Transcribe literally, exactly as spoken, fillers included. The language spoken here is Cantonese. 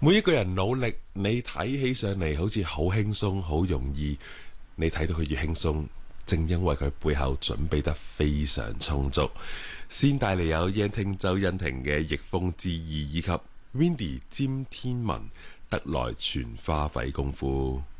每一個人努力，你睇起上嚟好似好輕鬆好容易，你睇到佢越輕鬆，正因為佢背後準備得非常充足。先帶嚟有燕聽周欣婷嘅逆風之意，以及 Windy 詹天文得來全花費功夫。